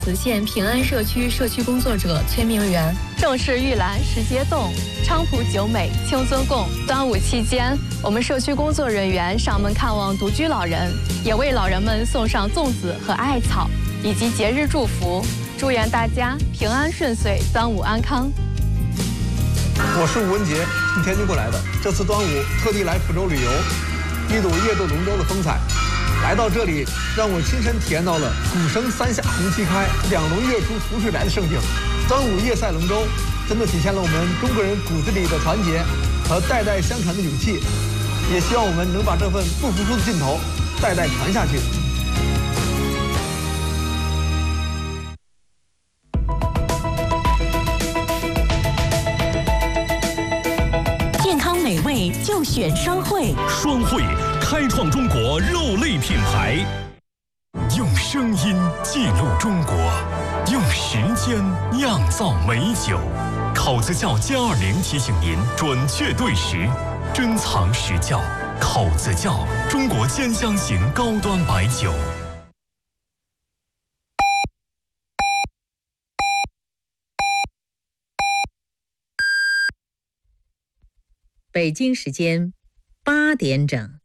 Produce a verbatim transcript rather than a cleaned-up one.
磁县平安社区社区工作者崔明媛。 正是玉兰石阶洞、菖蒲九美、清尊供。端午期间，我们社区工作人员上门看望独居老人，也为老人们送上粽子和艾草，以及节日祝福，祝愿大家平安顺遂，端午安康。 我是吴文杰，从天津过来的。这次端午特地来蒲州旅游，一睹夜渡龙舟的风采。来到这里，让我亲身体验到了“鼓声三下红旗开，两龙跃出浮水来”的盛景。端午夜赛龙舟，真的体现了我们中国人骨子里的团结和代代相传的勇气。也希望我们能把这份不服输的劲头代代传下去。 健康美味就选双汇， 双汇开创中国肉类品牌，用声音记录中国，用时间酿造美酒。口子窖歼二零提醒您准确对时，珍藏实窖。口子窖，中国兼香型高端白酒。 北京时间八点整。